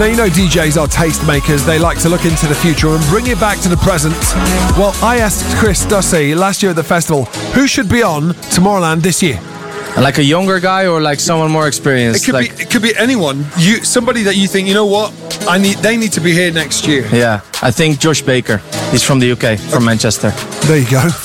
Now, you know DJs are tastemakers. They like to look into the future and bring it back to the present. Well, I asked Chris Dussey last year at the festival, who should be on Tomorrowland this year? Like a younger guy or like someone more experienced? It could be anyone. Somebody that you think, you know what, they need to be here next year. Yeah, I think Josh Baker. He's from the UK, from Manchester. There you go.